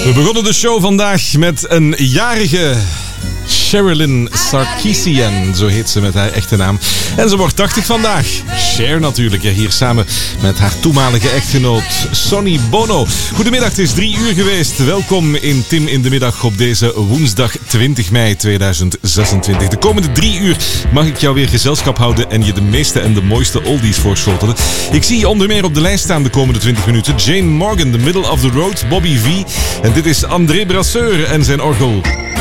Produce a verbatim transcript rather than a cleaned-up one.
We begonnen de show vandaag met een jarige Sherilyn Sarkisian, zo heet ze met haar echte naam. En ze wordt tachtig vandaag. Cher natuurlijk, hier samen met haar toenmalige echtgenoot Sonny Bono. Goedemiddag, het is drie uur geweest. Welkom in Tim in de Middag op deze woensdag twintig mei tweeduizend zesentwintig. De komende drie uur mag ik jou weer gezelschap houden en je de meeste en de mooiste oldies voorschotelen. Ik zie je onder meer op de lijst staan de komende twintig minuten. Jane Morgan, The Middle of the Road, Bobby V. En dit is André Brasseur en zijn orgel.